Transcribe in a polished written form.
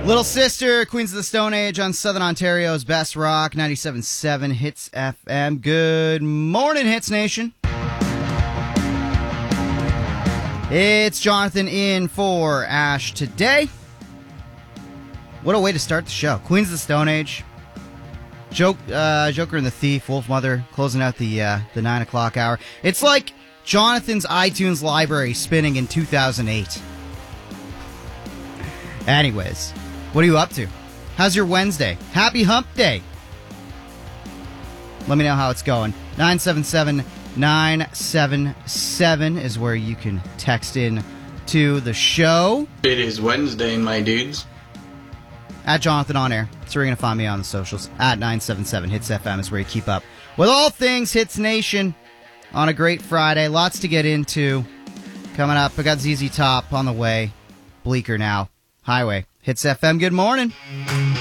Little Sister, Queens of the Stone Age on Southern Ontario's Best Rock, 97.7 Hits FM. Good morning, Hits Nation. It's Jonathan in for Ash today. What a way to start the show. Queens of the Stone Age, Joker and the Thief, Wolfmother, closing out the 9 o'clock hour. It's like Jonathan's iTunes library spinning in 2008. Anyways, what are you up to? How's your Wednesday? Happy Hump Day. Let me know how it's going. 977-977 is where you can text in to the show. It is Wednesday, my dudes. At Jonathan On Air. So you're going to find me on the socials. At 977 Hits FM is where you keep up with all things Hits Nation on a great Friday. Lots to get into. Coming up, I got ZZ Top on the way. Bleecker now. Highway. Hits FM, good morning.